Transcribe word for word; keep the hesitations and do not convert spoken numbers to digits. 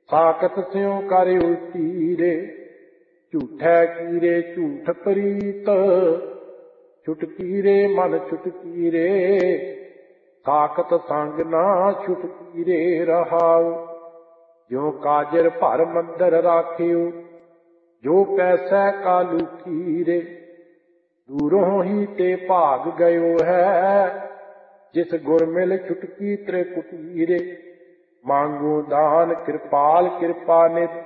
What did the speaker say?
ਸਾਕਤ ਸਿਉ ਕਰ ਉਲਟੀ ਰੇ, ਝੂਠੈ ਕੀਰੇ ਝੂਠ ਪ੍ਰੀਤ, ਛੁਟਕੀ ਰੇ ਮਨ ਛੁਟਕੀ ਰੇ, ਸਾਕਤ ਸੰਗ ਨਾ ਛੁਟਕੀ ਰੇ ਰਹਾਉ। ਜੋ ਕਾਜਰ ਭਰ ਮੰਦਰ ਰਾਖਿਓ, ਜੋ ਪੈਸੈ ਕਾ ਲੂਖੀ ਰੇ, ਦੂਰੋਂ ਹੀ ਤੇ ਭਾਗ ਗਇਓ ਹੈ, ਜਿਸ ਗੁਰ ਮਿਲ ਛੁਟਕੀ ਤ੍ਰਿਕੁਟੀ ਰੇ। ਮੰਗੋ ਦਾਨ ਕਿਰਪਾਲ ਕਿਰਪਾ ਨਿਤ,